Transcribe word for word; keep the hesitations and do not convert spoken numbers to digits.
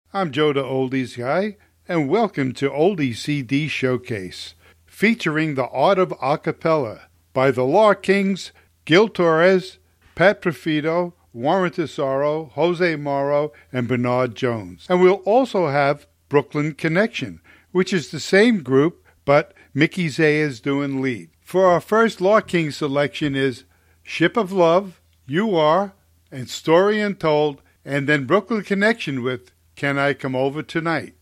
I'm Joe the Oldies Guy, and welcome to Oldie C D Showcase, featuring the Art of Acapella by the Law Kings, Gil Torres, Pat Profito, Warren Tesoro, Jose Morrow, and Bernard Jones. And we'll also have Brooklyn Connection, which is the same group, but Mickey Zayas doing lead. For our first Law King selection is Ship of Love, You Are, and Story Untold, and then Brooklyn Connection with Can I Come Over Tonight?